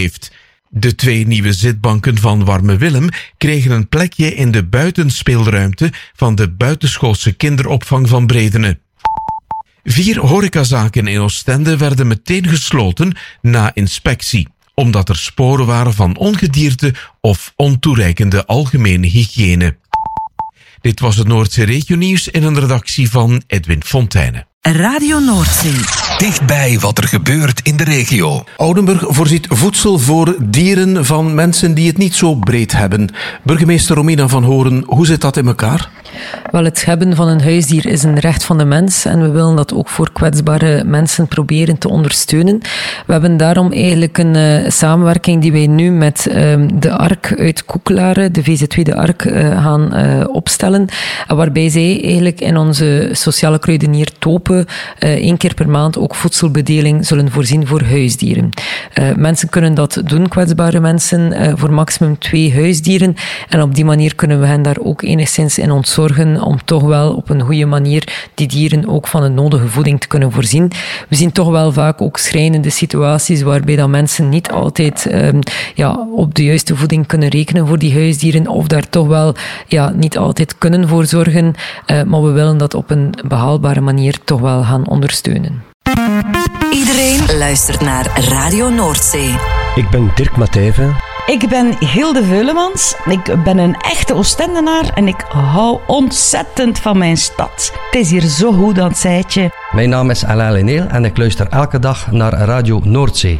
heeft. De 2 nieuwe zitbanken van Warme Willem kregen een plekje in de buitenspeelruimte van de buitenschoolse kinderopvang van Bredene. 4 horecazaken in Oostende werden meteen gesloten na inspectie, omdat er sporen waren van ongedierte of ontoereikende algemene hygiëne. Dit was het Noordzee Regionieuws in een redactie van Edwin Fontijne. Radio Noordzee. Dichtbij wat er gebeurt in de regio. Oudenburg voorziet voedsel voor dieren van mensen die het niet zo breed hebben. Burgemeester Romina van Horen, hoe zit dat in elkaar? Wel, het hebben van een huisdier is een recht van de mens en we willen dat ook voor kwetsbare mensen proberen te ondersteunen. We hebben daarom eigenlijk een samenwerking die wij nu met de ARK uit Koekelaren, de VZ2 de ARK, gaan opstellen. Waarbij zij eigenlijk in onze sociale kruidenier Topen 1 keer per maand ook voedselbedeling zullen voorzien voor huisdieren. Mensen kunnen dat doen, kwetsbare mensen, voor maximum 2 huisdieren. En op die manier kunnen we hen daar ook enigszins in ontzorgen om toch wel op een goede manier die dieren ook van een nodige voeding te kunnen voorzien. We zien toch wel vaak ook schrijnende situaties waarbij dat mensen niet altijd op de juiste voeding kunnen rekenen voor die huisdieren of daar toch wel niet altijd kunnen voor zorgen. Maar we willen dat op een behaalbare manier toch wel gaan ondersteunen. Iedereen luistert naar Radio Noordzee. Ik ben Dirk Matthijven. Ik ben Hilde Veulemans. Ik ben een echte Oostendenaar en ik hou ontzettend van mijn stad. Het is hier zo goed aan het zijtje. Mijn naam is Alain Leneel en ik luister elke dag naar Radio Noordzee.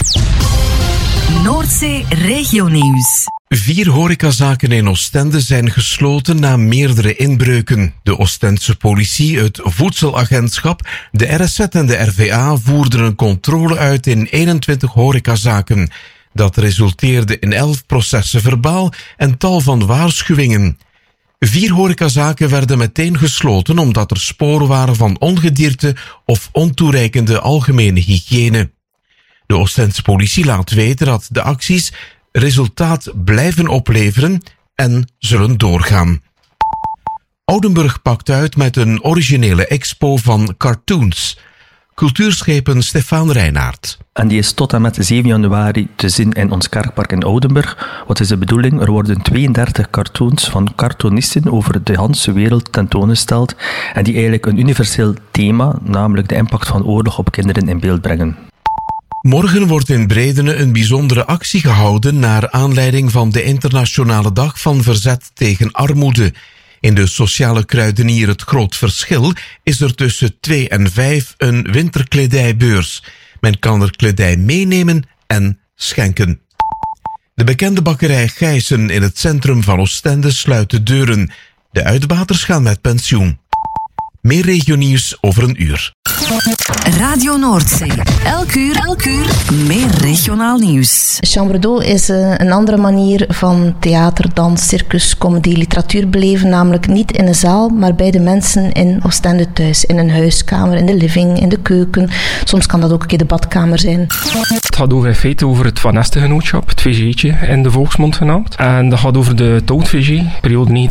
Noordzee Regionieuws. 4 horecazaken in Oostende zijn gesloten na meerdere inbreuken. De Oostendse politie, het voedselagentschap, de RSZ en de RVA voerden een controle uit in 21 horecazaken. Dat resulteerde in 11 processen verbaal en tal van waarschuwingen. 4 horecazaken werden meteen gesloten omdat er sporen waren van ongedierte of ontoereikende algemene hygiëne. De Oostendse politie laat weten dat de acties resultaat blijven opleveren en zullen doorgaan. Oudenburg pakt uit met een originele expo van cartoons. Cultuurschepen Stefan Reinaert. En die is tot en met 7 januari te zien in ons kerkpark in Oudenburg. Wat is de bedoeling? Er worden 32 cartoons van cartoonisten over de hele wereld tentoongesteld. En die eigenlijk een universeel thema, namelijk de impact van oorlog op kinderen, in beeld brengen. Morgen wordt in Bredene een bijzondere actie gehouden naar aanleiding van de Internationale Dag van Verzet tegen Armoede. In de sociale kruidenier Het Groot Verschil is er tussen 2 en 5 een winterkledijbeurs. Men kan er kledij meenemen en schenken. De bekende bakkerij Gijssen in het centrum van Oostende sluit de deuren. De uitbaters gaan met pensioen. Meer regionieuws over een uur. Radio Noordzee. Elk uur meer regionaal nieuws. Chambre d'eau is een andere manier van theater, dans, circus, comedy, literatuur beleven. Namelijk niet in een zaal, maar bij de mensen in Oostende thuis. In een huiskamer, in de living, in de keuken. Soms kan dat ook een keer de badkamer zijn. Het gaat in feite over het Van Este-genootschap, het VG'tje in de volksmond genaamd. En dat gaat over de Toad-VG, periode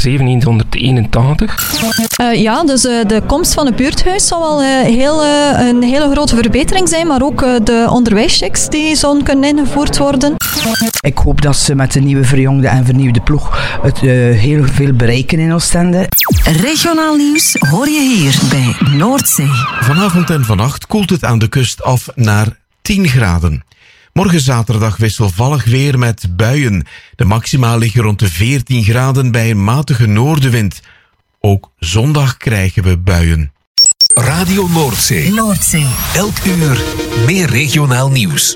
1907-1981. Dus de komst van het buurthuis zal wel een hele grote verbetering zijn, maar ook de onderwijschecks die zullen kunnen ingevoerd worden. Ik hoop dat ze met de nieuwe verjongde en vernieuwde ploeg het heel veel bereiken in Oostende. Regionaal nieuws hoor je hier bij Noordzee. Vanavond en vannacht koelt het aan de kust af naar 10 graden. Morgen zaterdag wisselvallig weer met buien. De maxima liggen rond de 14 graden bij een matige noordenwind. Ook zondag krijgen we buien. Radio Noordzee. Noordzee. Elk uur meer regionaal nieuws.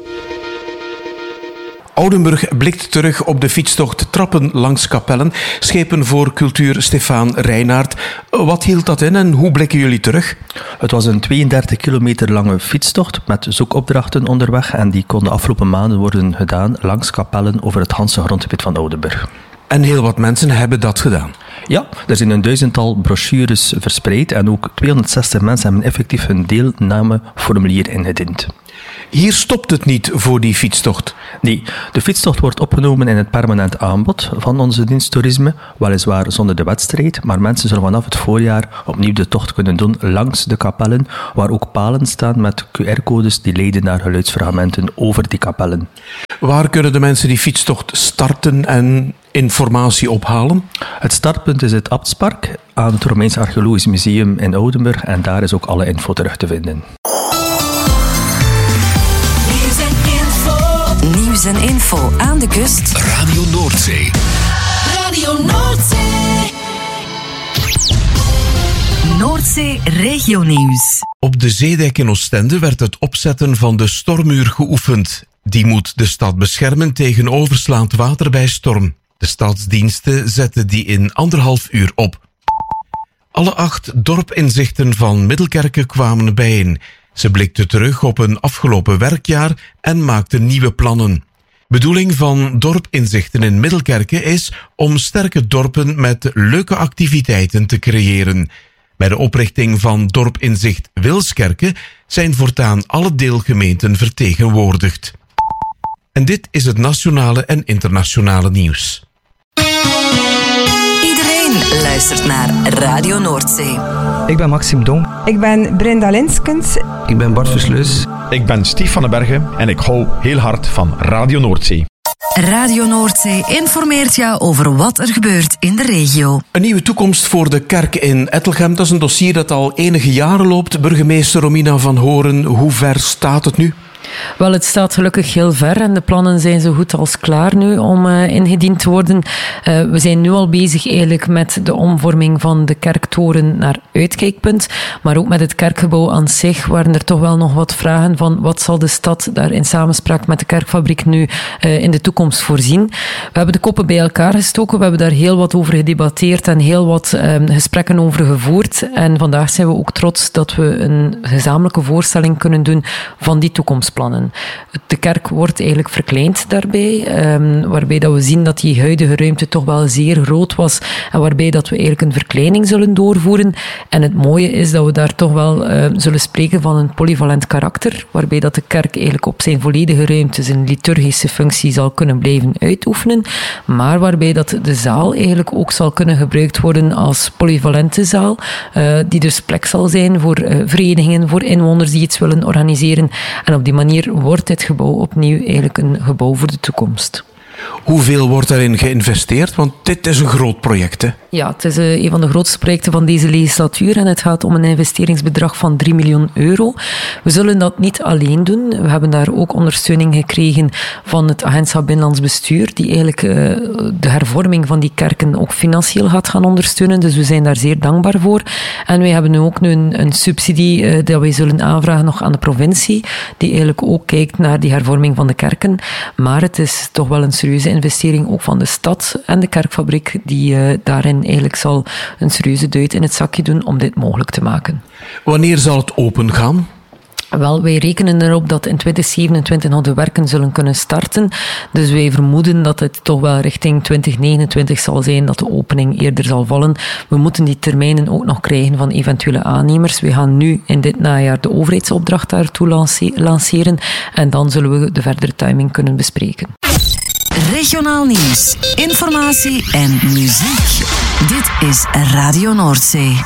Oudenburg blikt terug op de fietstocht Trappen langs Kapellen. Schepen voor cultuur Stefan Reinaert. Wat hield dat in en hoe blikken jullie terug? Het was een 32 kilometer lange fietstocht met zoekopdrachten onderweg en die konden afgelopen maanden worden gedaan langs Kapellen over het ganse grondgebied van Oudenburg. En heel wat mensen hebben dat gedaan. Ja, er zijn een 1000-tal brochures verspreid en ook 260 mensen hebben effectief hun deelnameformulier ingediend. Hier stopt het niet voor die fietstocht. Nee, de fietstocht wordt opgenomen in het permanent aanbod van onze dienst toerisme, weliswaar zonder de wedstrijd, maar mensen zullen vanaf het voorjaar opnieuw de tocht kunnen doen langs de kapellen, waar ook palen staan met QR-codes die leiden naar geluidsfragmenten over die kapellen. Waar kunnen de mensen die fietstocht starten en informatie ophalen? Het startpunt is het Abtspark aan het Romeins Archeologisch Museum in Oudenburg en daar is ook alle info terug te vinden. Nieuws en info aan de kust. Radio Noordzee. Radio Noordzee. Noordzee regionieuws. Op de zeedijk in Oostende werd het opzetten van de stormmuur geoefend. Die moet de stad beschermen tegen overslaand water bij storm. De stadsdiensten zetten die in 1,5 uur op. Alle 8 dorpinzichten van Middelkerke kwamen bijeen. Ze blikten terug op een afgelopen werkjaar en maakten nieuwe plannen. Bedoeling van dorpinzichten in Middelkerke is om sterke dorpen met leuke activiteiten te creëren. Bij de oprichting van dorpinzicht Wilskerke zijn voortaan alle deelgemeenten vertegenwoordigd. En dit is het nationale en internationale nieuws. Iedereen luistert naar Radio Noordzee. Ik ben Maxime Dong. Ik ben Brenda Linskens. Ik ben Bart Versluis. Ik ben Stief van den Bergen en ik hou heel hard van Radio Noordzee. Radio Noordzee informeert jou over wat er gebeurt in de regio. Een nieuwe toekomst voor de kerk in Ettelgem. Dat is een dossier dat al enige jaren loopt. Burgemeester Romina van Horen, hoe ver staat het nu? Wel, het staat gelukkig heel ver en de plannen zijn zo goed als klaar nu om ingediend te worden. We zijn nu al bezig eigenlijk met de omvorming van de kerktoren naar uitkijkpunt, maar ook met het kerkgebouw aan zich waren er toch wel nog wat vragen van wat zal de stad daar in samenspraak met de kerkfabriek nu in de toekomst voorzien. We hebben de koppen bij elkaar gestoken, we hebben daar heel wat over gedebatteerd en heel wat gesprekken over gevoerd en vandaag zijn we ook trots dat we een gezamenlijke voorstelling kunnen doen van die toekomstplannen. De kerk wordt eigenlijk verkleind daarbij, waarbij dat we zien dat die huidige ruimte toch wel zeer groot was en waarbij dat we eigenlijk een verkleining zullen doorvoeren. En het mooie is dat we daar toch wel zullen spreken van een polyvalent karakter, waarbij dat de kerk eigenlijk op zijn volledige ruimte zijn liturgische functie zal kunnen blijven uitoefenen, maar waarbij dat de zaal eigenlijk ook zal kunnen gebruikt worden als polyvalente zaal, die dus plek zal zijn voor verenigingen, voor inwoners die iets willen organiseren. En op die manier wordt dit gebouw opnieuw eigenlijk een gebouw voor de toekomst. Hoeveel wordt daarin geïnvesteerd? Want dit is een groot project, hè? Ja, het is een van de grootste projecten van deze legislatuur en het gaat om een investeringsbedrag van 3 miljoen euro. We zullen dat niet alleen doen. We hebben daar ook ondersteuning gekregen van het Agentschap Binnenlands Bestuur, die eigenlijk de hervorming van die kerken ook financieel gaat gaan ondersteunen. Dus we zijn daar zeer dankbaar voor. En wij hebben nu ook een subsidie dat wij zullen aanvragen nog aan de provincie, die eigenlijk ook kijkt naar die hervorming van de kerken. Maar het is toch wel een serieuze investering ook van de stad en de kerkfabriek, die daarin eigenlijk zal een serieuze duit in het zakje doen om dit mogelijk te maken. Wanneer zal het open gaan? Wel, wij rekenen erop dat in 2027 nog de werken zullen kunnen starten. Dus wij vermoeden dat het toch wel richting 2029 zal zijn dat de opening eerder zal vallen. We moeten die termijnen ook nog krijgen van eventuele aannemers. We gaan nu in dit najaar de overheidsopdracht daartoe lanceren en dan zullen we de verdere timing kunnen bespreken. Regionaal nieuws, informatie en muziek. Dit is Radio Noordzee.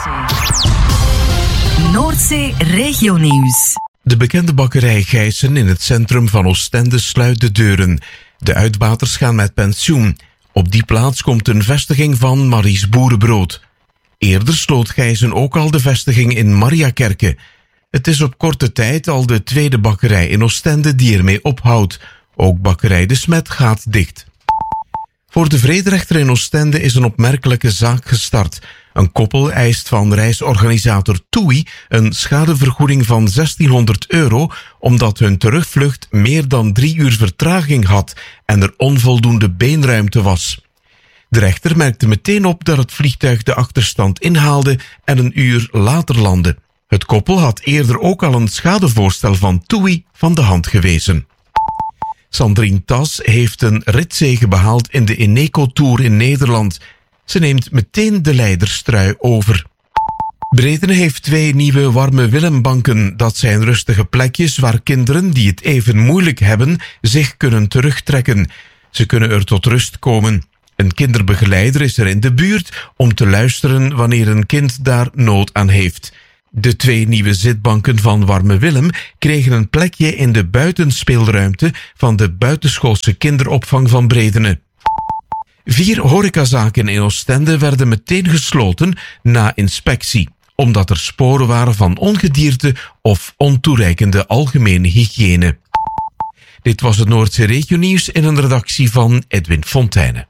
Noordzee regionieuws. De bekende bakkerij Gijssen in het centrum van Oostende sluit de deuren. De uitbaters gaan met pensioen. Op die plaats komt een vestiging van Maries Boerenbrood. Eerder sloot Gijssen ook al de vestiging in Mariakerke. Het is op korte tijd al de tweede bakkerij in Oostende die ermee ophoudt. Ook bakkerij De Smet gaat dicht. Voor de vrederechter in Oostende is een opmerkelijke zaak gestart. Een koppel eist van reisorganisator TUI een schadevergoeding van €1600 omdat hun terugvlucht meer dan 3 uur vertraging had en er onvoldoende beenruimte was. De rechter merkte meteen op dat het vliegtuig de achterstand inhaalde en 1 uur later landde. Het koppel had eerder ook al een schadevoorstel van TUI van de hand gewezen. Sandrine Tas heeft een ritzege behaald in de Eneco Tour in Nederland. Ze neemt meteen de leiderstrui over. Bredene heeft 2 nieuwe Warme Willembanken. Dat zijn rustige plekjes waar kinderen die het even moeilijk hebben zich kunnen terugtrekken. Ze kunnen er tot rust komen. Een kinderbegeleider is er in de buurt om te luisteren wanneer een kind daar nood aan heeft. De 2 nieuwe zitbanken van Warme Willem kregen een plekje in de buitenspeelruimte van de buitenschoolse kinderopvang van Bredene. 4 horecazaken in Oostende werden meteen gesloten na inspectie, omdat er sporen waren van ongedierte of ontoereikende algemene hygiëne. Dit was het Noordzee Regionieuws in een redactie van Edwin Fontijne.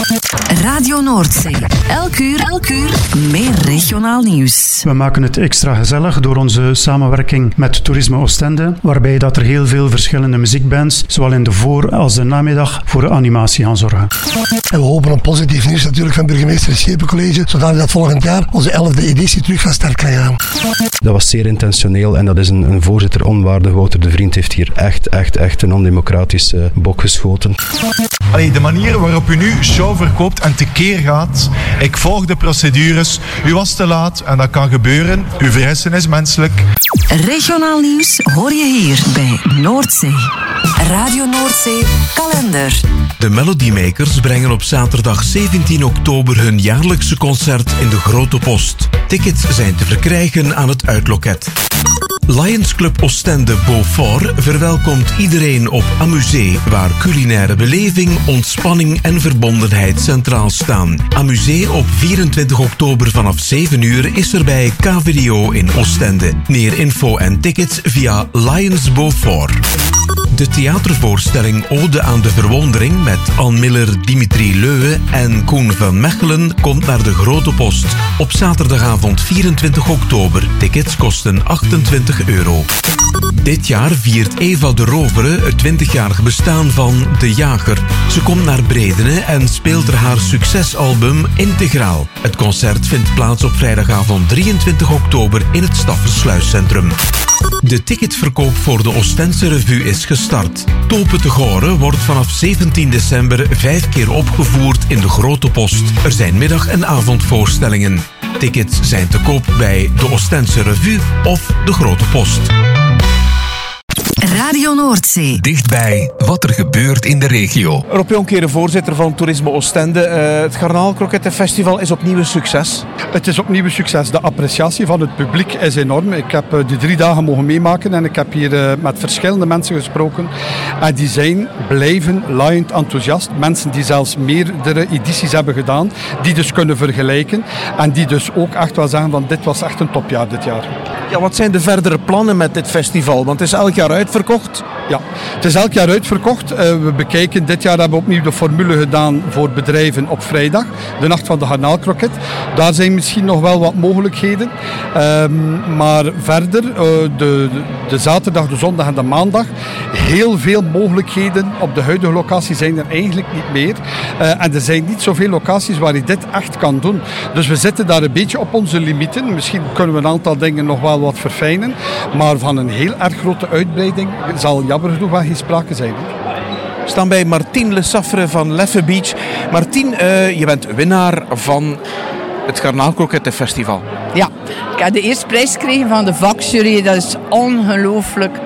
Radio Noordzee. Elk uur meer regionaal nieuws. We maken het extra gezellig door onze samenwerking met Toerisme Oostende, waarbij dat er heel veel verschillende muziekbands, zowel in de voor- als de namiddag, voor de animatie gaan zorgen. En we hopen op positief nieuws natuurlijk van burgemeester Schepencollege, zodat we dat volgend jaar onze 11e editie terug van start kan gaan. Dat was zeer intentioneel en dat is een voorzitter onwaardig. Wouter de Vriend heeft hier echt een ondemocratische bok geschoten. Allee, de manier waarop u nu show verkoopt en tekeer gaat, ik volg de procedures, u was te laat en dat kan gebeuren, uw vergissen is menselijk. Regionaal nieuws hoor je hier bij Noordzee. Radio Noordzee kalender. De Melodymakers brengen op zaterdag 17 oktober hun jaarlijkse concert in de Grote Post. Tickets zijn te verkrijgen aan het uitloket. Lions Club Oostende Beaufort verwelkomt iedereen op Amusee, waar culinaire beleving, ontspanning en verbondenheid centraal staan. Amusee op 24 oktober vanaf 7 uur is er bij KVDO in Oostende. Meer info en tickets via Lions Beaufort. De theatervoorstelling Ode aan de Verwondering met Anne Miller, Dimitri Leuwe en Koen van Mechelen komt naar de Grote Post op zaterdagavond 24 oktober. Tickets kosten €28. Dit jaar viert Eva de Rovere het 20-jarig bestaan van De Jager. Ze komt naar Bredene en speelt er haar succesalbum Integraal. Het concert vindt plaats op vrijdagavond 23 oktober in het Staffersluiscentrum. De ticketverkoop voor de Oostense Revue is gestart. Tope te Goren wordt vanaf 17 december 5 keer opgevoerd in de Grote Post. Er zijn middag- en avondvoorstellingen. Tickets zijn te koop bij de Oostense Revue of de Grote Post. Radio Noordzee. Dichtbij wat er gebeurt in de regio. Rob Jonkeren, voorzitter van Toerisme Oostende. Het Garnaalkrokettenfestival is opnieuw een succes. Het is opnieuw een succes. De appreciatie van het publiek is enorm. Ik heb die 3 dagen mogen meemaken en ik heb hier met verschillende mensen gesproken. En die zijn blijven laaiend enthousiast. Mensen die zelfs meerdere edities hebben gedaan, die dus kunnen vergelijken. En die dus ook echt wel zeggen van dit was echt een topjaar dit jaar. Ja, wat zijn de verdere plannen met dit festival? Want het is elk jaar uitverkocht. Ja, het is elk jaar uitverkocht. We bekijken, dit jaar hebben we opnieuw de formule gedaan voor bedrijven op vrijdag. De nacht van de garnaalkroket. Daar zijn misschien nog wel wat mogelijkheden. Maar verder, de zaterdag, de zondag en de maandag, heel veel mogelijkheden. Op de huidige locatie zijn er eigenlijk niet meer. En er zijn niet zoveel locaties waar je dit echt kan doen. Dus we zitten daar een beetje op onze limieten. Misschien kunnen we een aantal dingen nog wel wat verfijnen. Maar van een heel erg grote uitbreiding zal jammer genoeg wel geen sprake zijn. We staan bij Martien Le Saffre van Leffe Beach. Martien, je bent winnaar van het Garnaalkrokettenfestival. Ja, ik heb de eerste prijs gekregen van de vakjury. Dat is ongelooflijk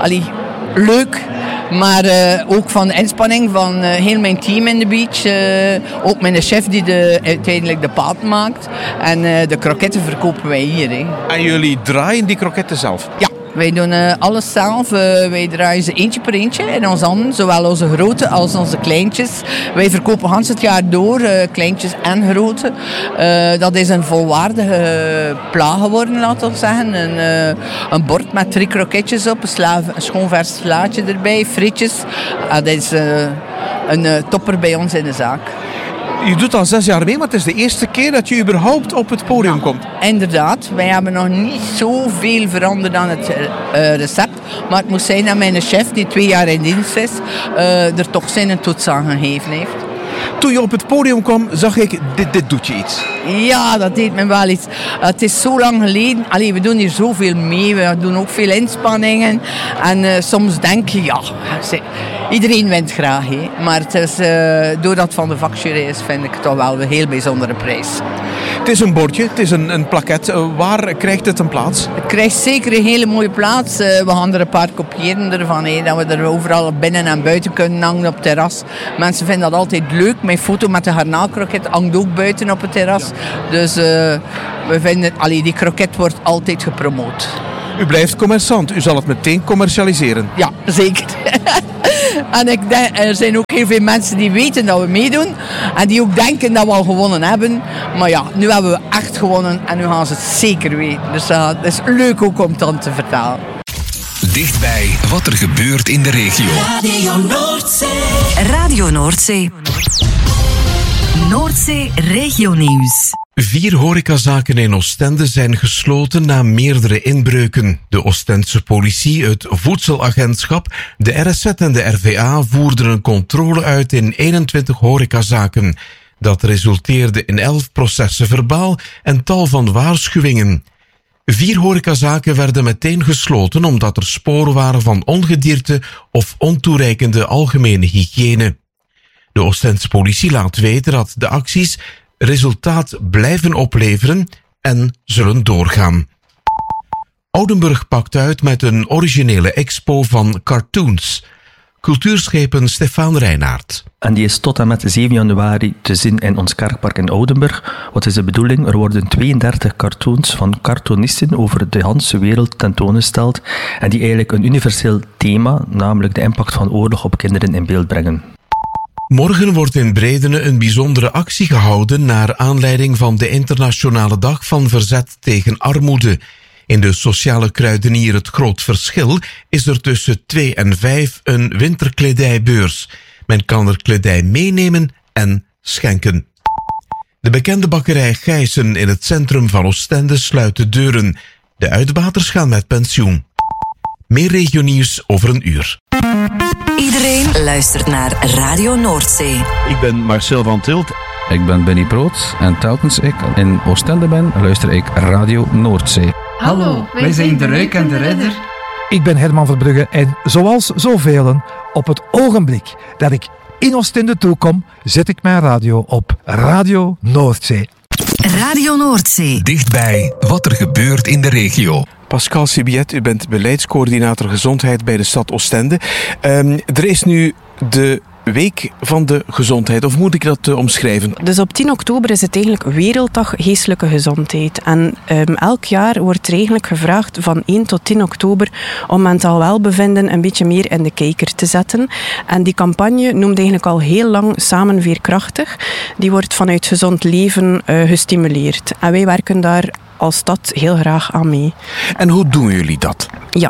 leuk. Maar ook van de inspanning van heel mijn team in de beach. Ook mijn chef die uiteindelijk de paad maakt. En de kroketten verkopen wij hier. Hè. En jullie draaien die kroketten zelf? Ja. Wij doen alles zelf. Wij draaien ze eentje per eentje in ons handen. Zowel onze grote als onze kleintjes. Wij verkopen Hans het jaar door. Kleintjes en grote. Dat is een volwaardige plaat geworden, laten we zeggen. Een bord met 3 kroketjes op. Een schoon vers slaatje erbij. Frietjes. Dat is een topper bij ons in de zaak. Je doet al 6 jaar mee, maar het is de eerste keer dat je überhaupt op het podium komt. Inderdaad, wij hebben nog niet zoveel veranderd aan het recept. Maar het moest zijn dat mijn chef, die 2 jaar in dienst is, er toch zijn toets aan gegeven heeft. Toen je op het podium kwam, zag ik, dit doet je iets. Ja, dat deed me wel iets. Het is zo lang geleden. We doen hier zoveel mee. We doen ook veel inspanningen. En soms denk je, ja, iedereen wint graag. Maar het is, doordat het van de vakjury is, vind ik het toch wel een heel bijzondere prijs. Het is een bordje, het is een plaquette. Waar krijgt het een plaats? Het krijgt zeker een hele mooie plaats. We gaan er een paar kopiëren ervan. Dat we er overal binnen en buiten kunnen hangen op het terras. Mensen vinden dat altijd leuk. Mijn foto met de garnaalkroket hangt ook buiten op het terras. Dus we vinden, die kroket wordt altijd gepromoot. U blijft commerçant. U zal het meteen commercialiseren. Ja, zeker. En ik denk, er zijn ook heel veel mensen die weten dat we meedoen. En die ook denken dat we al gewonnen hebben. Maar ja, nu hebben we echt gewonnen. En nu gaan ze het zeker weten. Dus dat is leuk ook om dan te vertellen. Dichtbij wat er gebeurt in de regio. Radio Noordzee. Radio Noordzee. Noordzee regionieuws. 4 horecazaken in Oostende zijn gesloten na meerdere inbreuken. De Oostendse politie, het voedselagentschap, de RSZ en de RVA voerden een controle uit in 21 horecazaken. Dat resulteerde in 11 processen verbaal en tal van waarschuwingen. 4 horecazaken werden meteen gesloten omdat er sporen waren van ongedierte of ontoereikende algemene hygiëne. De Oostendse politie laat weten dat de acties resultaat blijven opleveren en zullen doorgaan. Oudenburg pakt uit met een originele expo van cartoons. Cultuurschepen Stefaan Reinaert. En die is tot en met 7 januari te zien in ons kerkpark in Oudenburg. Wat is de bedoeling? Er worden 32 cartoons van cartoonisten over de hele wereld tentoongesteld. En die eigenlijk een universeel thema, namelijk de impact van oorlog op kinderen, in beeld brengen. Morgen wordt in Bredene een bijzondere actie gehouden naar aanleiding van de Internationale Dag van Verzet tegen Armoede. In de sociale kruidenier Het Groot Verschil is er tussen 2 en 5 een winterkledijbeurs. Men kan er kledij meenemen en schenken. De bekende bakkerij Gijssen in het centrum van Oostende sluit de deuren. De uitbaters gaan met pensioen. Meer regionieuws over een uur. Iedereen luistert naar Radio Noordzee. Ik ben Marcel van Tilt. Ik ben Benny Brood en telkens ik in Oostende ben, luister ik Radio Noordzee. Hallo, wij zijn De Ruik en De Ridder. Ik ben Herman Verbrugge en zoals zoveel, op het ogenblik dat ik in Oostende toekom, zet ik mijn radio op Radio Noordzee. Radio Noordzee. Dichtbij wat er gebeurt in de regio. Pascal Sibiet, u bent beleidscoördinator gezondheid bij de stad Oostende. Er is nu de Week van de Gezondheid, of moet ik dat omschrijven? Dus op 10 oktober is het eigenlijk Werelddag Geestelijke Gezondheid. En elk jaar wordt er eigenlijk gevraagd van 1 tot 10 oktober om mentaal welbevinden een beetje meer in de kijker te zetten. En die campagne noemt eigenlijk al heel lang Samen Veerkrachtig. Die wordt vanuit gezond leven gestimuleerd. En wij werken daar als stad heel graag aan mee. En hoe doen jullie dat? Ja,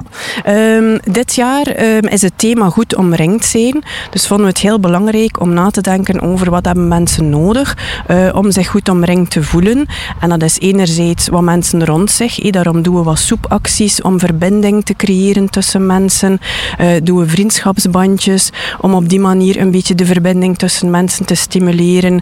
dit jaar is het thema goed omringd zijn. Dus vonden we het heel belangrijk om na te denken over wat hebben mensen nodig om zich goed omringd te voelen. En dat is enerzijds wat mensen rond zich. Daarom doen we wat soepacties om verbinding te creëren tussen mensen. Doen we vriendschapsbandjes om op die manier een beetje de verbinding tussen mensen te stimuleren.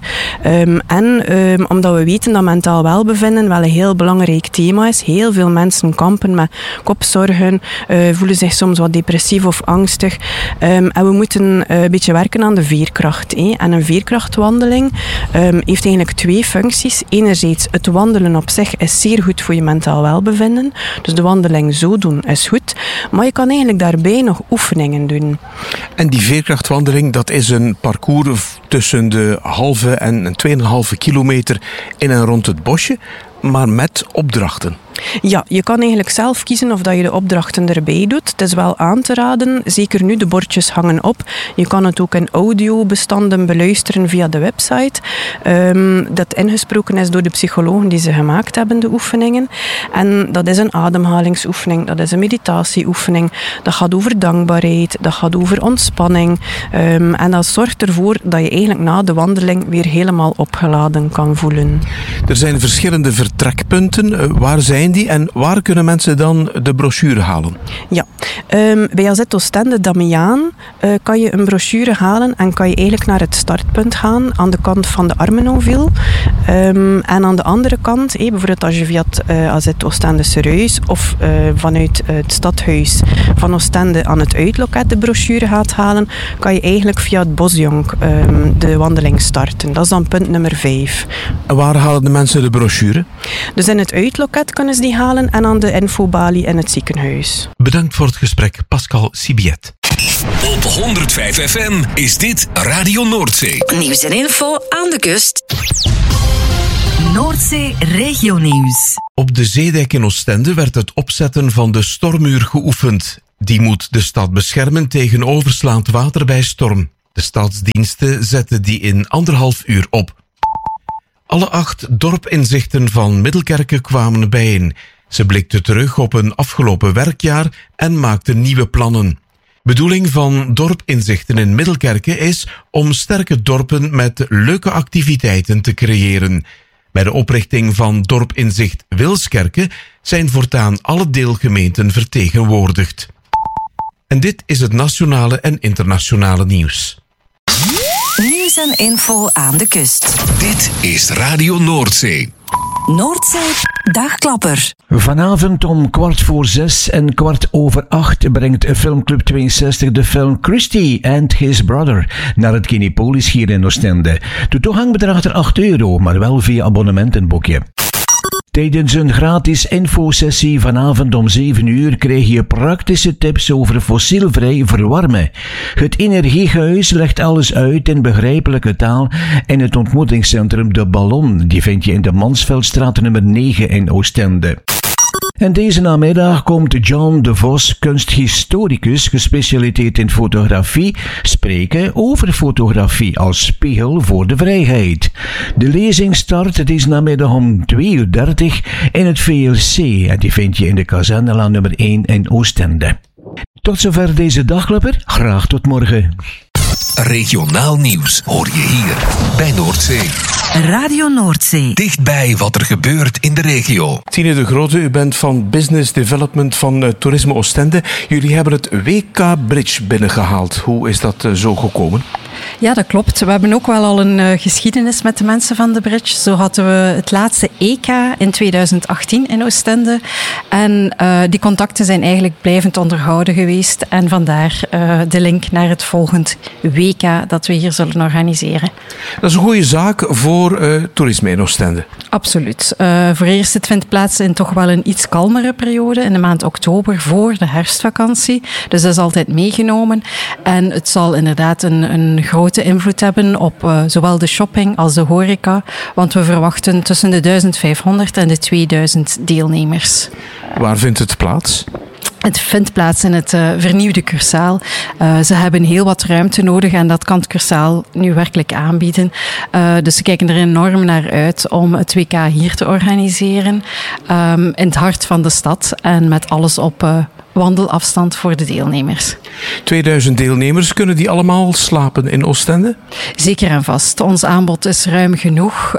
En omdat we weten dat mentaal welbevinden wel een heel belangrijk thema is. Heel veel mensen kampen met kopzorgen, voelen zich soms wat depressief of angstig. En we moeten een beetje werken aan de veerkracht. En een veerkrachtwandeling heeft eigenlijk 2 functies. Enerzijds, het wandelen op zich is zeer goed voor je mentaal welbevinden. Dus de wandeling zo doen is goed. Maar je kan eigenlijk daarbij nog oefeningen doen. En die veerkrachtwandeling, dat is een parcours tussen de halve en 2,5 kilometer in en rond het bosje, maar met opdrachten. Ja, je kan eigenlijk zelf kiezen of dat je de opdrachten erbij doet. Het is wel aan te raden, zeker nu de bordjes hangen op. Je kan het ook in audiobestanden beluisteren via de website. Dat ingesproken is door de psychologen die ze gemaakt hebben, de oefeningen. En dat is een ademhalingsoefening, dat is een meditatieoefening. Dat gaat over dankbaarheid, dat gaat over ontspanning. En dat zorgt ervoor dat je eigenlijk na de wandeling weer helemaal opgeladen kan voelen. Er zijn verschillende vertrekpunten. Waar zijn zijn die en waar kunnen mensen dan de brochure halen? Ja, bij AZ Oostende Damiaan kan je een brochure halen en kan je eigenlijk naar het startpunt gaan aan de kant van de Armenonville. En aan de andere kant, bijvoorbeeld als je via het AZ Oostende Serieus of vanuit het stadhuis van Oostende aan het uitloket de brochure gaat halen, kan je eigenlijk via het Bosjonk de wandeling starten. Dat is dan punt nummer 5. En waar halen de mensen de brochure? Dus in het uitloket kunnen ze die halen en aan de infobalie in het ziekenhuis. Bedankt voor het gesprek, Pascal Sibiet. Op 105 FM is dit Radio Noordzee. Nieuws en info aan de kust. Noordzee regionieuws. Op de zeedijk in Oostende werd het opzetten van de stormmuur geoefend. Die moet de stad beschermen tegen overslaand water bij storm. De stadsdiensten zetten die in 1,5 uur op. Alle 8 dorpinzichten van Middelkerke kwamen bijeen. Ze blikten terug op een afgelopen werkjaar en maakten nieuwe plannen. Bedoeling van dorpinzichten in Middelkerke is om sterke dorpen met leuke activiteiten te creëren. Bij de oprichting van dorpinzicht Wilskerke zijn voortaan alle deelgemeenten vertegenwoordigd. En dit is het nationale en internationale nieuws. Nieuws en info aan de kust. Dit is Radio Noordzee. Noordzee Dagklapper. Vanavond om 6:15 en 7:15 brengt Filmclub 62 de film Christie and His Brother naar het Kinepolis hier in Oostende. De toegang bedraagt er €8, maar wel via abonnementenboekje. Tijdens een gratis infosessie vanavond om 7 uur krijg je praktische tips over fossielvrij verwarmen. Het Energiehuis legt alles uit in begrijpelijke taal in het ontmoetingscentrum De Ballon. Die vind je in de Mansveldstraat nummer 9 in Oostende. En deze namiddag komt John de Vos, kunsthistoricus, gespecialiseerd in fotografie, spreken over fotografie als spiegel voor de vrijheid. De lezing start deze namiddag om 2:30 in het VLC en die vind je in de Kazernelaan nummer 1 in Oostende. Tot zover deze dagklapper. Graag tot morgen. Regionaal nieuws hoor je hier bij Noordzee. Radio Noordzee. Dichtbij wat er gebeurt in de regio. Tine de Grote, u bent van Business Development van Toerisme Oostende. Jullie hebben het WK Bridge binnengehaald. Hoe is dat zo gekomen? Ja, dat klopt. We hebben ook wel al een geschiedenis met de mensen van de Bridge. Zo hadden we het laatste EK in 2018 in Oostende. En die contacten zijn eigenlijk blijvend onderhouden geweest. En vandaar de link naar het volgend WK dat we hier zullen organiseren. Dat is een goede zaak voor toerisme in Oostende. Absoluut. Voor eerst, het vindt plaats in toch wel een iets kalmere periode. In de maand oktober voor de herfstvakantie. Dus dat is altijd meegenomen. En het zal inderdaad een grote invloed hebben op zowel de shopping als de horeca. Want we verwachten tussen de 1500 en de 2000 deelnemers. Waar vindt het plaats? Het vindt plaats in het vernieuwde Cursaal. Ze hebben heel wat ruimte nodig en dat kan het Cursaal nu werkelijk aanbieden. Dus ze kijken er enorm naar uit om het WK hier te organiseren. In het hart van de stad en met alles op wandelafstand voor de deelnemers. 2000 deelnemers, kunnen die allemaal slapen in Oostende? Zeker en vast. Ons aanbod is ruim genoeg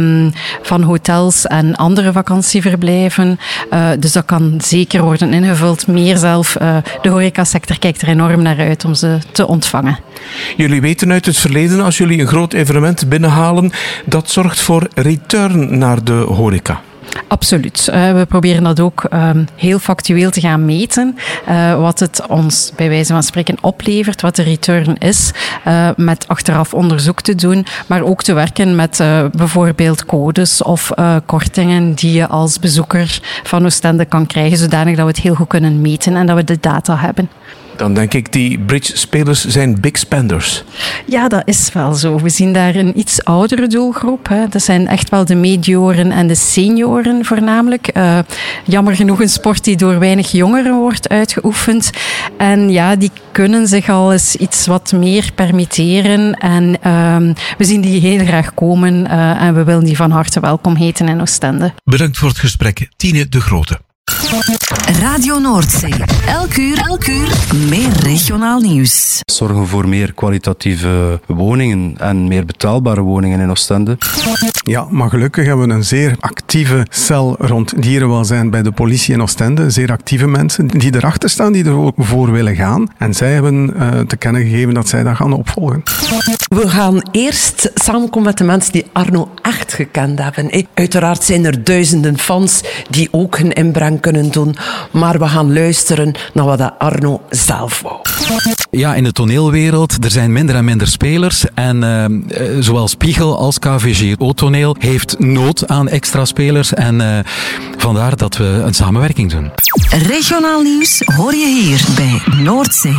van hotels en andere vakantieverblijven. Dus dat kan zeker worden ingevuld. Meer zelf. De horecasector kijkt er enorm naar uit om ze te ontvangen. Jullie weten uit het verleden, als jullie een groot evenement binnenhalen, dat zorgt voor return naar de horeca. Absoluut. We proberen dat ook heel factueel te gaan meten. Wat het ons bij wijze van spreken oplevert, wat de return is. Met achteraf onderzoek te doen, maar ook te werken met bijvoorbeeld codes of kortingen die je als bezoeker van Oostende kan krijgen, zodanig dat we het heel goed kunnen meten en dat we de data hebben. Dan denk ik, die bridge-spelers zijn big spenders. Ja, dat is wel zo. We zien daar een iets oudere doelgroep. Hè. Dat zijn echt wel de medioren en de senioren voornamelijk. Jammer genoeg een sport die door weinig jongeren wordt uitgeoefend. En ja, die kunnen zich al eens iets wat meer permitteren. En we zien die heel graag komen. En we willen die van harte welkom heten in Oostende. Bedankt voor het gesprek, Tine de Grote. Radio Noordzee. Elk uur meer regionaal nieuws. Zorgen voor meer kwalitatieve woningen en meer betaalbare woningen in Oostende. Ja, maar gelukkig hebben we een zeer actieve cel rond dierenwelzijn bij de politie in Oostende. Zeer actieve mensen die erachter staan, die er ook voor willen gaan. En zij hebben te kennen gegeven dat zij dat gaan opvolgen. We gaan eerst samenkomen met de mensen die Arno echt gekend hebben. Uiteraard zijn er duizenden fans die ook hun inbreng kunnen doen. Maar we gaan luisteren naar wat Arno zelf wou. Ja, in de toneelwereld, er zijn minder en minder spelers. En zowel Spiegel als KVG O-toneel heeft nood aan extra spelers. En vandaar dat we een samenwerking doen. Regionaal nieuws hoor je hier bij Noordzee.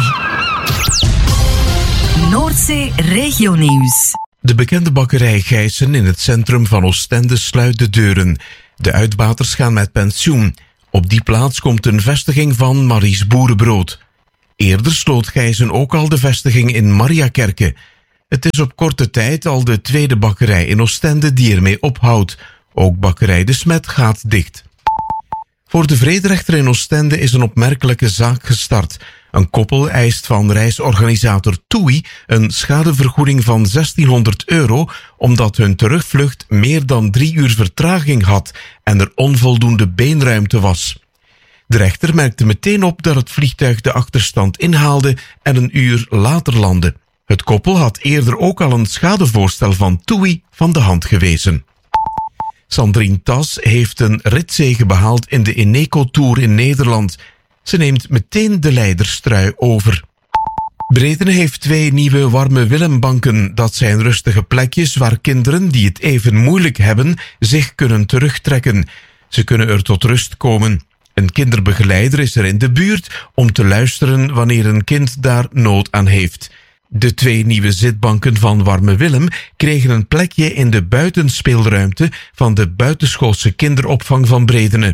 Noordzee Regionieuws. De bekende bakkerij Gijssen in het centrum van Oostende sluit de deuren. De uitbaters gaan met pensioen. Op die plaats komt een vestiging van Maries Boerenbrood. Eerder sloot Gijssen ook al de vestiging in Mariakerke. Het is op korte tijd al de tweede bakkerij in Oostende die ermee ophoudt. Ook bakkerij De Smet gaat dicht. Voor de vrederechter in Oostende is een opmerkelijke zaak gestart. Een koppel eist van reisorganisator TUI een schadevergoeding van €1600 omdat hun terugvlucht meer dan 3 uur vertraging had en er onvoldoende beenruimte was. De rechter merkte meteen op dat het vliegtuig de achterstand inhaalde en een uur later landde. Het koppel had eerder ook al een schadevoorstel van TUI van de hand gewezen. Sandrine Tas heeft een ritzege behaald in de Eneco Tour in Nederland. Ze neemt meteen de leiderstrui over. Bredene heeft 2 nieuwe Warme Willembanken. Dat zijn rustige plekjes waar kinderen die het even moeilijk hebben zich kunnen terugtrekken. Ze kunnen er tot rust komen. Een kinderbegeleider is er in de buurt om te luisteren wanneer een kind daar nood aan heeft. De 2 nieuwe zitbanken van Warme Willem kregen een plekje in de buitenspeelruimte van de buitenschoolse kinderopvang van Bredene.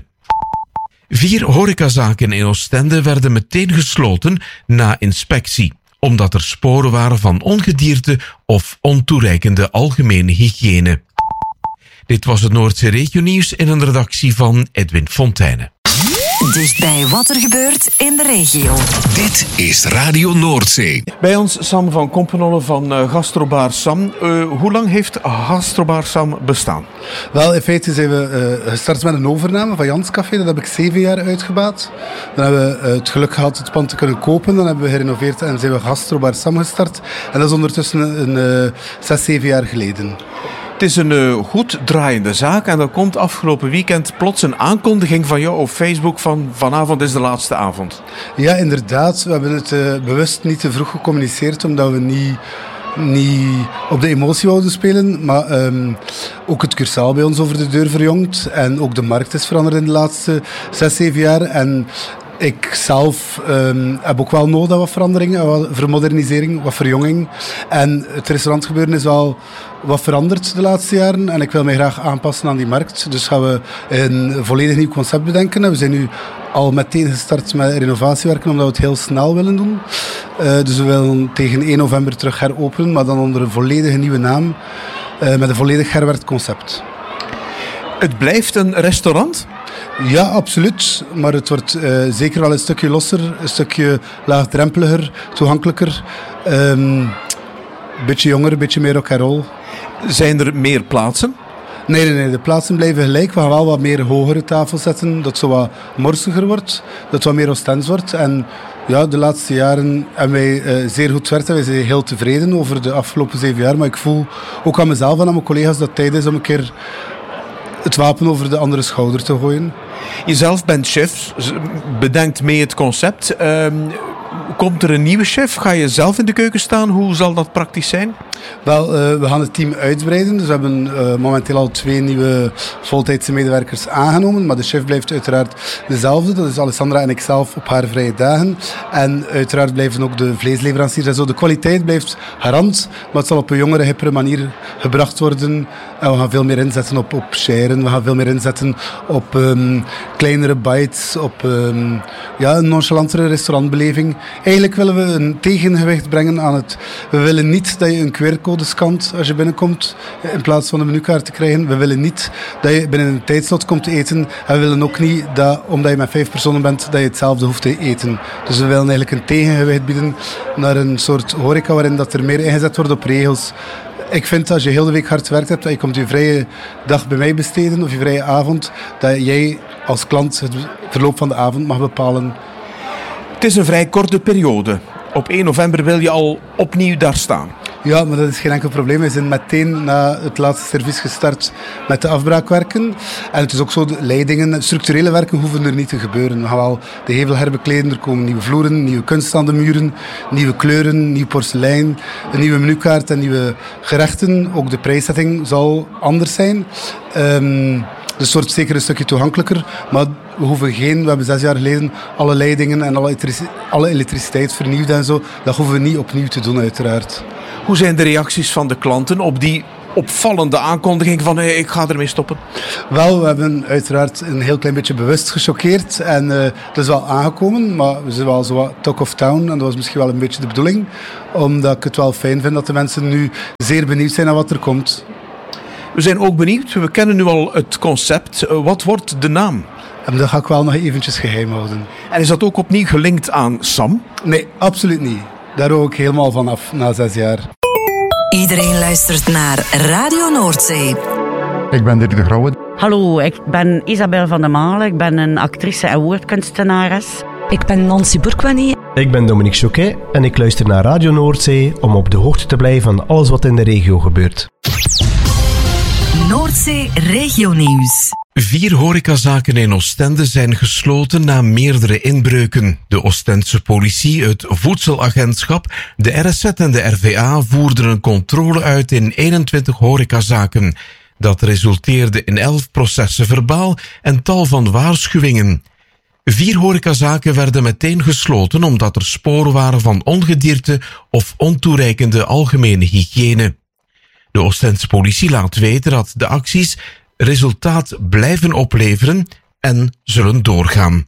4 horecazaken in Oostende werden meteen gesloten na inspectie, omdat er sporen waren van ongedierte of ontoereikende algemene hygiëne. Dit was het Noordzee Regionieuws in een redactie van Edwin Fontijne. Dichtbij wat er gebeurt in de regio. Dit is Radio Noordzee. Bij ons Sam van Kompenholle van Gastrobar Sam. Hoe lang heeft Gastrobar Sam bestaan? Wel, in feite zijn we gestart met een overname van Jans Café. Dat heb ik 7 jaar uitgebaat. Dan hebben we het geluk gehad het pand te kunnen kopen. Dan hebben we gerenoveerd en zijn we Gastrobar Sam gestart. En dat is ondertussen 6-7 jaar geleden. Het is een goed draaiende zaak en er komt afgelopen weekend plots een aankondiging van jou op Facebook van vanavond is de laatste avond. Ja, inderdaad. We hebben het bewust niet te vroeg gecommuniceerd omdat we niet op de emotie wouden spelen. Maar ook het cursaal bij ons over de deur verjongd en ook de markt is veranderd in de laatste 6-7 jaar. En ik zelf heb ook wel nodig aan wat veranderingen, wat vermodernisering, wat verjonging. En het restaurantgebeuren is wel wat veranderd de laatste jaren. En ik wil mij graag aanpassen aan die markt. Dus gaan we een volledig nieuw concept bedenken. En we zijn nu al meteen gestart met renovatiewerken, omdat we het heel snel willen doen. Dus we willen tegen 1 november terug heropenen, maar dan onder een volledige nieuwe naam. Met een volledig herwerkt concept. Het blijft een restaurant? Ja, absoluut. Maar het wordt zeker wel een stukje losser, een stukje laagdrempeliger, toegankelijker. Een beetje jonger, een beetje meer rock'n'roll. Zijn er meer plaatsen? Nee, de plaatsen blijven gelijk. We gaan wel wat meer hogere tafels zetten, dat het zo wat morsiger wordt, dat het wat meer Oostends wordt. En ja, de laatste jaren hebben wij zeer goed gewerkt en wij zijn heel tevreden over de afgelopen 7 jaar. Maar ik voel ook aan mezelf en aan mijn collega's dat het tijd is om een keer het wapen over de andere schouder te gooien. Jezelf bent chef, bedenkt mee het concept. Komt er een nieuwe chef? Ga je zelf in de keuken staan? Hoe zal dat praktisch zijn? Wel, we gaan het team uitbreiden. Dus we hebben momenteel al 2 nieuwe voltijdse medewerkers aangenomen. Maar de chef blijft uiteraard dezelfde. Dat is Alessandra en ikzelf op haar vrije dagen. En uiteraard blijven ook de vleesleveranciers en zo. De kwaliteit blijft garant, maar het zal op een jongere, hippere manier gebracht worden. En we gaan veel meer inzetten op sharen. We gaan veel meer inzetten op kleinere bites, op een nonchalantere restaurantbeleving. Eigenlijk willen we een tegengewicht brengen aan het... We willen niet dat je een QR-code scant als je binnenkomt, in plaats van een menukaart te krijgen. We willen niet dat je binnen een tijdslot komt te eten. En we willen ook niet dat, omdat je met 5 personen bent, dat je hetzelfde hoeft te eten. Dus we willen eigenlijk een tegengewicht bieden naar een soort horeca waarin dat er meer ingezet wordt op regels Ik vind als je heel de week hard gewerkt hebt, dat je komt je vrije dag bij mij besteden of je vrije avond, dat jij als klant het verloop van de avond mag bepalen. Het is een vrij korte periode. Op 1 november wil je al opnieuw daar staan. Ja, maar dat is geen enkel probleem. We zijn meteen na het laatste servies gestart met de afbraakwerken. En het is ook zo, de leidingen, structurele werken hoeven er niet te gebeuren. We gaan wel de hevel herbekleden, er komen nieuwe vloeren, nieuwe kunst aan de muren, nieuwe kleuren, nieuw porselein, een nieuwe menukaart en nieuwe gerechten. Ook de prijszetting zal anders zijn. Dus het wordt zeker een stukje toegankelijker, maar we hebben 6 jaar geleden alle leidingen en alle elektriciteit vernieuwd en zo. Dat hoeven we niet opnieuw te doen, uiteraard. Hoe zijn de reacties van de klanten op die opvallende aankondiging van ik ga ermee stoppen? Wel, we hebben uiteraard een heel klein beetje bewust gechoqueerd en dat is wel aangekomen, maar we zijn wel zo wat talk of town en dat was misschien wel een beetje de bedoeling, omdat ik het wel fijn vind dat de mensen nu zeer benieuwd zijn naar wat er komt. We zijn ook benieuwd, we kennen nu al het concept. Wat wordt de naam? En dat ga ik wel nog eventjes geheim houden. En is dat ook opnieuw gelinkt aan Sam? Nee, absoluut niet. Daar hou ik helemaal van af na 6 jaar. Iedereen luistert naar Radio Noordzee. Ik ben Dirk de Grauwe. Hallo, ik ben Isabel van der Malen. Ik ben een actrice en woordkunstenares. Ik ben Nancy Bourkwani. Ik ben Dominique Choquet en ik luister naar Radio Noordzee om op de hoogte te blijven van alles wat in de regio gebeurt. Noordzee Regionieuws. 4 horecazaken in Oostende zijn gesloten na meerdere inbreuken. De Oostendse politie, het voedselagentschap, de RSZ en de RVA voerden een controle uit in 21 horecazaken. Dat resulteerde in 11 processen verbaal en tal van waarschuwingen. 4 horecazaken werden meteen gesloten omdat er sporen waren van ongedierte of ontoereikende algemene hygiëne. De Oostendse politie laat weten dat de acties resultaat blijven opleveren en zullen doorgaan.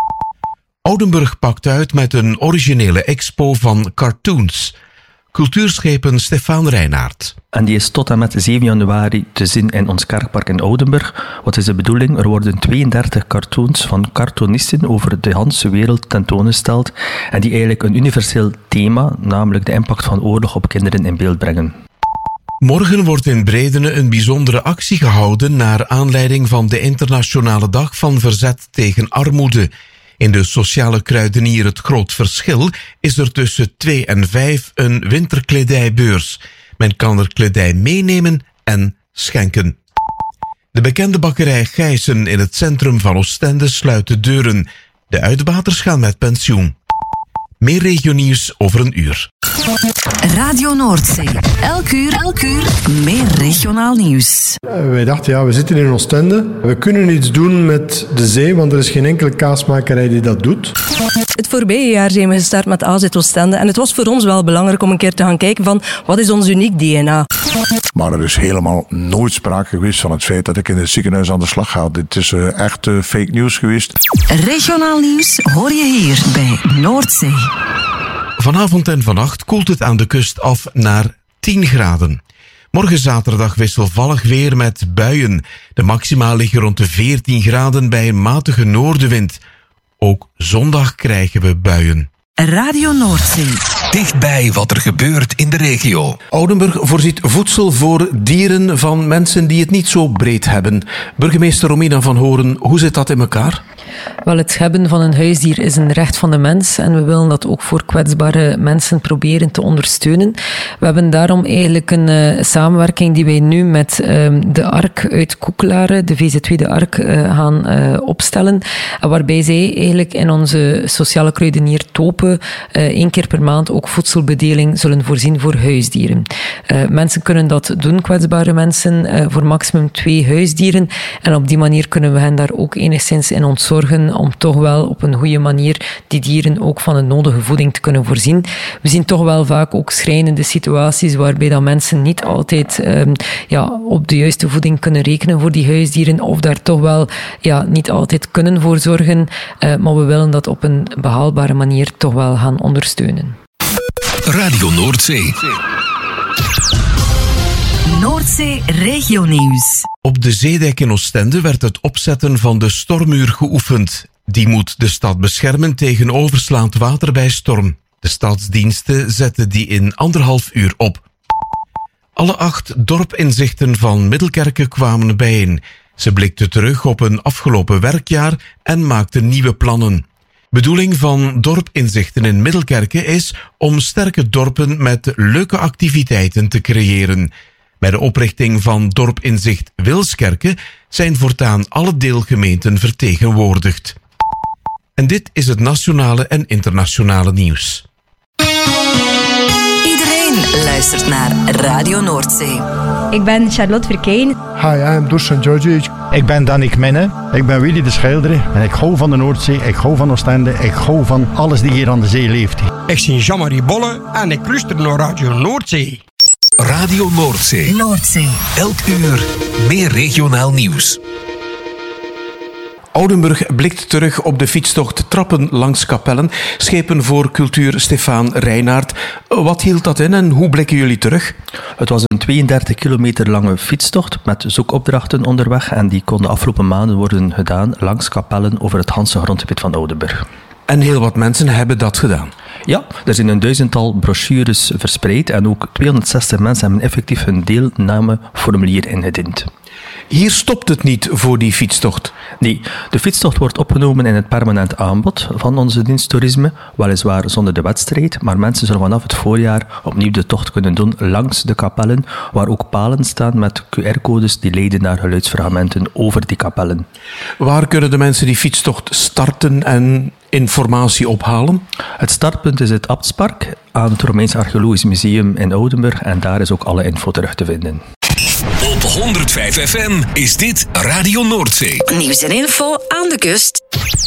Oudenburg pakt uit met een originele expo van cartoons. Cultuurschepen Stefan Reinaert. En die is tot en met 7 januari te zien in ons kerkpark in Oudenburg. Wat is de bedoeling? Er worden 32 cartoons van cartoonisten over de hele wereld tentoongesteld en die eigenlijk een universeel thema, namelijk de impact van oorlog op kinderen, in beeld brengen. Morgen wordt in Bredene een bijzondere actie gehouden naar aanleiding van de Internationale Dag van Verzet tegen Armoede. In de sociale kruidenier Het Groot Verschil is er tussen 2 en 5 een winterkledijbeurs. Men kan er kledij meenemen en schenken. De bekende bakkerij Gijssen in het centrum van Oostende sluit de deuren. De uitbaters gaan met pensioen. Meer regionieuws over een uur. Radio Noordzee. Elk uur meer regionaal nieuws. Wij dachten, we zitten in Oostende. We kunnen iets doen met de zee, want er is geen enkele kaasmakerij die dat doet. Het voorbije jaar zijn we gestart met AZ Oostende. En het was voor ons wel belangrijk om een keer te gaan kijken van wat is ons uniek DNA. Maar er is helemaal nooit sprake geweest van het feit dat ik in het ziekenhuis aan de slag ga. Dit is echt fake news geweest. Regionaal nieuws hoor je hier bij Noordzee. Vanavond en vannacht koelt het aan de kust af naar 10 graden. Morgen zaterdag wisselvallig weer met buien. De maxima liggen rond de 14 graden bij een matige noordenwind. Ook zondag krijgen we buien. Radio Noordzee. Dichtbij wat er gebeurt in de regio. Oudenburg voorziet voedsel voor dieren van mensen die het niet zo breed hebben. Burgemeester Romina van Horen, hoe zit dat in elkaar? Wel, het hebben van een huisdier is een recht van de mens en we willen dat ook voor kwetsbare mensen proberen te ondersteunen. We hebben daarom eigenlijk een samenwerking die wij nu met de ARK uit Koekelaren, de VZ2 de ARK, gaan opstellen. Waarbij zij eigenlijk in onze sociale kruidenier Topen 1 keer per maand ook voedselbedeling zullen voorzien voor huisdieren. Mensen kunnen dat doen, kwetsbare mensen, voor maximum 2 huisdieren. En op die manier kunnen we hen daar ook enigszins in ontzorgen om toch wel op een goede manier die dieren ook van een nodige voeding te kunnen voorzien. We zien toch wel vaak ook schrijnende situaties waarbij dat mensen niet altijd op de juiste voeding kunnen rekenen voor die huisdieren of daar toch wel niet altijd kunnen voor zorgen. Maar we willen dat op een behaalbare manier toch wel gaan ondersteunen. Radio Noordzee. Noordzee Regionieuws. Op de zeedijk in Oostende werd het opzetten van de stormmuur geoefend. Die moet de stad beschermen tegen overslaand water bij storm. De stadsdiensten zetten die in 1,5 uur op. Alle 8 dorpinzichten van Middelkerke kwamen bijeen. Ze blikten terug op een afgelopen werkjaar en maakten nieuwe plannen. Bedoeling van dorpinzichten in Middelkerke is om sterke dorpen met leuke activiteiten te creëren. Bij de oprichting van dorpinzicht Wilskerke zijn voortaan alle deelgemeenten vertegenwoordigd. En dit is het nationale en internationale nieuws. Iedereen luistert naar Radio Noordzee. Ik ben Charlotte Verkeyen. Hi, I'm Dusan Georgic. Ik ben Danik Menne. Ik ben Willy de Schilder. En ik hou van de Noordzee, ik hou van Oostende, ik hou van alles die hier aan de zee leeft. Ik ben Jean-Marie Bolle en ik luister naar Radio Noordzee. Radio Noordzee. Noordzee. Elk uur meer regionaal nieuws. Oudenburg blikt terug op de fietstocht Trappen langs Kapellen. Schepen voor cultuur Stefaan Reinaert. Wat hield dat in en hoe blikken jullie terug? Het was een 32 kilometer lange fietstocht met zoekopdrachten onderweg en die kon de afgelopen maanden worden gedaan langs Kapellen over het Hanse grondgebied van Oudenburg. En heel wat mensen hebben dat gedaan. Ja, er zijn een 1000-tal brochures verspreid en ook 260 mensen hebben effectief hun deelnameformulier ingediend. Hier stopt het niet voor die fietstocht. Nee, de fietstocht wordt opgenomen in het permanent aanbod van onze dienst toerisme, weliswaar zonder de wedstrijd, maar mensen zullen vanaf het voorjaar opnieuw de tocht kunnen doen langs de kapellen, waar ook palen staan met QR-codes die leiden naar geluidsfragmenten over die kapellen. Waar kunnen de mensen die fietstocht starten en informatie ophalen? Het startpunt is het Abtspark aan het Romeins Archeologisch Museum in Oudenburg en daar is ook alle info terug te vinden. Op 105 FM is dit Radio Noordzee. Nieuws en info aan de kust.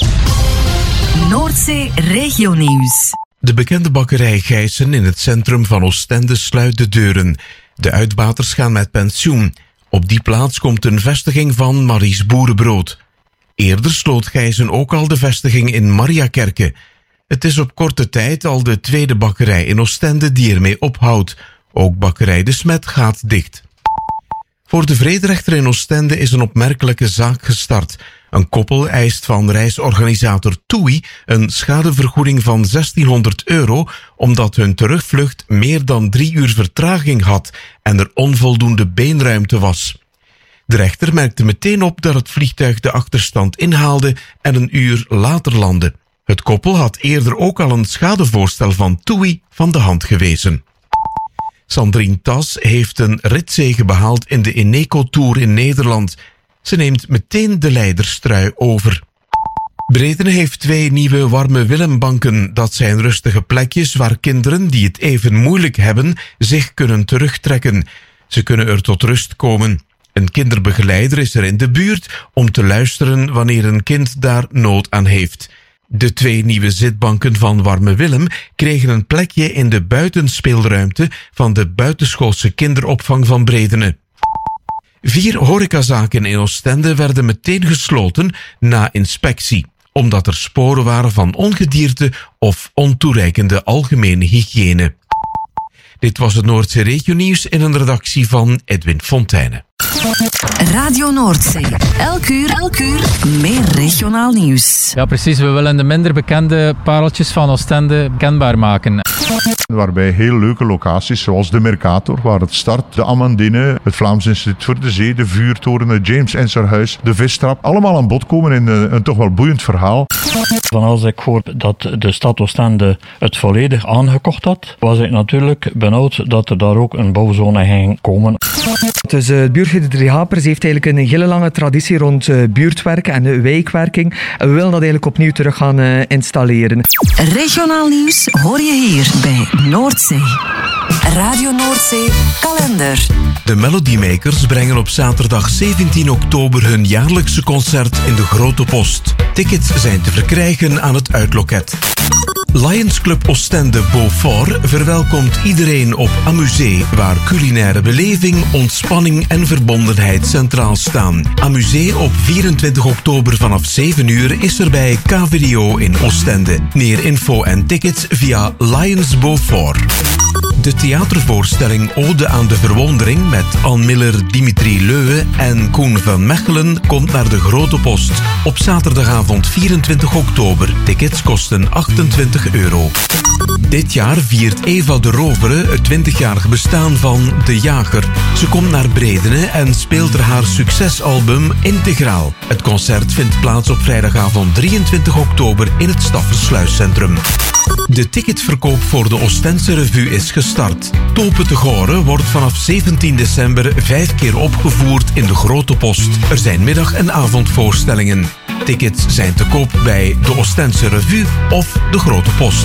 Noordzee Regionieuws. De bekende bakkerij Gijssen in het centrum van Oostende sluit de deuren. De uitbaters gaan met pensioen. Op die plaats komt een vestiging van Maries Boerenbrood. Eerder sloot Gijssen ook al de vestiging in Mariakerke. Het is op korte tijd al de tweede bakkerij in Oostende die ermee ophoudt. Ook bakkerij De Smet gaat dicht. Voor de vrederechter in Oostende is een opmerkelijke zaak gestart. Een koppel eist van reisorganisator TUI een schadevergoeding van €1600 omdat hun terugvlucht meer dan 3 uur vertraging had en er onvoldoende beenruimte was. De rechter merkte meteen op dat het vliegtuig de achterstand inhaalde en een uur later landde. Het koppel had eerder ook al een schadevoorstel van TUI van de hand gewezen. Sandrine Tas heeft een ritzege behaald in de Eneco Tour in Nederland. Ze neemt meteen de leiderstrui over. Bredene heeft 2 nieuwe Warme Willembanken. Dat zijn rustige plekjes waar kinderen die het even moeilijk hebben zich kunnen terugtrekken. Ze kunnen er tot rust komen. Een kinderbegeleider is er in de buurt om te luisteren wanneer een kind daar nood aan heeft. De 2 nieuwe zitbanken van Warme Willem kregen een plekje in de buitenspeelruimte van de buitenschoolse kinderopvang van Bredene. 4 horecazaken in Oostende werden meteen gesloten na inspectie, omdat er sporen waren van ongedierte of ontoereikende algemene hygiëne. Dit was het Noordzee Regionieuws in een redactie van Edwin Fontijne. Radio Noordzee. Elk uur meer regionaal nieuws. Ja, precies. We willen de minder bekende pareltjes van Oostende kenbaar maken. Waarbij heel leuke locaties, zoals de Mercator, waar het start, de Amandine, het Vlaams Instituut voor de Zee, de Vuurtoren, het James Ensarhuis, de Vistrap, allemaal aan bod komen in een toch wel boeiend verhaal. Van als ik hoor dat de stad Oostende het volledig aangekocht had, was ik natuurlijk benauwd dat er daar ook een bouwzone ging komen. Dus het buurtje De Hapers heeft eigenlijk een hele lange traditie rond buurtwerk en wijkwerking. En we willen dat eigenlijk opnieuw terug gaan installeren. Regionaal nieuws hoor je hier bij Noordzee. Radio Noordzee kalender. De Melodymakers brengen op zaterdag 17 oktober hun jaarlijkse concert in de Grote Post. Tickets zijn te verkrijgen aan het uitloket. Lions Club Oostende Beaufort verwelkomt iedereen op Amusee, waar culinaire beleving, ontspanning en verbondenheid centraal staan. Amusee op 24 oktober vanaf 7 uur is er bij KVDO in Oostende. Meer info en tickets via Lions Beaufort. De theatervoorstelling Ode aan de Verwondering met Anne Miller, Dimitri Leuwe en Koen van Mechelen komt naar de Grote Post op zaterdagavond 24 oktober. Tickets kosten €28. Dit jaar viert Eva de Rovere het 20-jarig bestaan van De Jager. Ze komt naar Bredene en speelt er haar succesalbum integraal. Het concert vindt plaats op vrijdagavond 23 oktober in het Staffersluiscentrum. De ticketverkoop voor de Oostense Revue is gestart. Tope te Goren wordt vanaf 17 december 5 keer opgevoerd in de Grote Post. Er zijn middag- en avondvoorstellingen. Tickets zijn te koop bij de Oostense Revue of de Grote Post.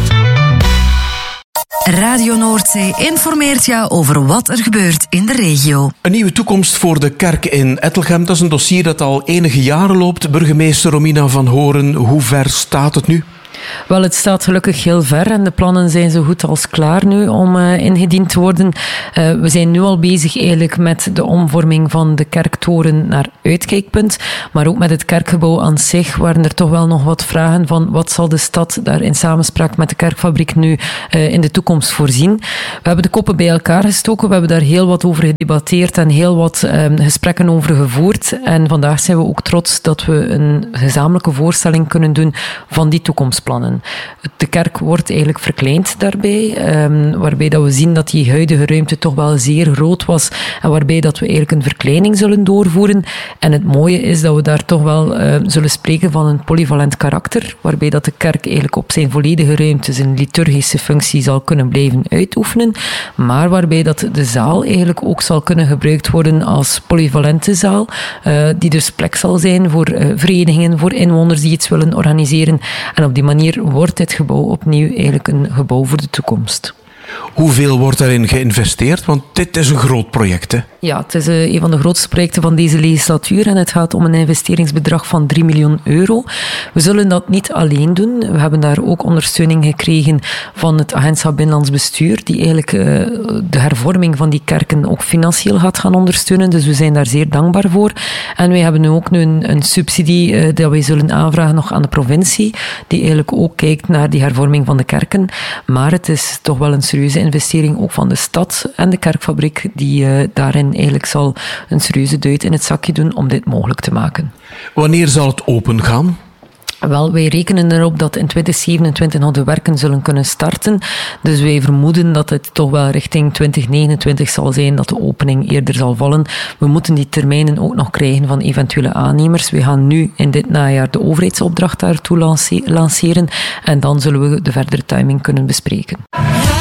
Radio Noordzee informeert jou over wat er gebeurt in de regio. Een nieuwe toekomst voor de kerk in Ettelgem. Dat is een dossier dat al enige jaren loopt. Burgemeester Romina van Horen, hoe ver staat het nu? Wel, het staat gelukkig heel ver en de plannen zijn zo goed als klaar nu om ingediend te worden. We zijn nu al bezig eigenlijk met de omvorming van de kerktoren naar uitkijkpunt, maar ook met het kerkgebouw aan zich waren er toch wel nog wat vragen van wat zal de stad daar in samenspraak met de kerkfabriek nu in de toekomst voorzien. We hebben de koppen bij elkaar gestoken, we hebben daar heel wat over gedebatteerd en heel wat gesprekken over gevoerd en vandaag zijn we ook trots dat we een gezamenlijke voorstelling kunnen doen van die toekomstplannen. De kerk wordt eigenlijk verkleind daarbij, waarbij dat we zien dat die huidige ruimte toch wel zeer groot was en waarbij dat we eigenlijk een verkleining zullen doorvoeren. En het mooie is dat we daar toch wel zullen spreken van een polyvalent karakter, waarbij dat de kerk eigenlijk op zijn volledige ruimte zijn liturgische functie zal kunnen blijven uitoefenen, maar waarbij dat de zaal eigenlijk ook zal kunnen gebruikt worden als polyvalente zaal, die dus plek zal zijn voor verenigingen, voor inwoners die iets willen organiseren. En op die manier wordt dit gebouw opnieuw eigenlijk een gebouw voor de toekomst. Hoeveel wordt daarin geïnvesteerd? Want dit is een groot project, hè? Ja, het is een van de grootste projecten van deze legislatuur en het gaat om een investeringsbedrag van 3 miljoen euro. We zullen dat niet alleen doen. We hebben daar ook ondersteuning gekregen van het Agentschap Binnenlands Bestuur, die eigenlijk de hervorming van die kerken ook financieel gaat gaan ondersteunen. Dus we zijn daar zeer dankbaar voor. En wij hebben nu ook een subsidie dat wij zullen aanvragen nog aan de provincie, die eigenlijk ook kijkt naar die hervorming van de kerken. Maar het is toch wel een serieuze investering ook van de stad en de kerkfabriek, die daarin eigenlijk zal een serieuze duit in het zakje doen om dit mogelijk te maken. Wanneer zal het open gaan? Wel, wij rekenen erop dat in 2027 nog de werken zullen kunnen starten. Dus wij vermoeden dat het toch wel richting 2029 zal zijn dat de opening eerder zal vallen. We moeten die termijnen ook nog krijgen van eventuele aannemers. We gaan nu in dit najaar de overheidsopdracht daartoe lanceren en dan zullen we de verdere timing kunnen bespreken.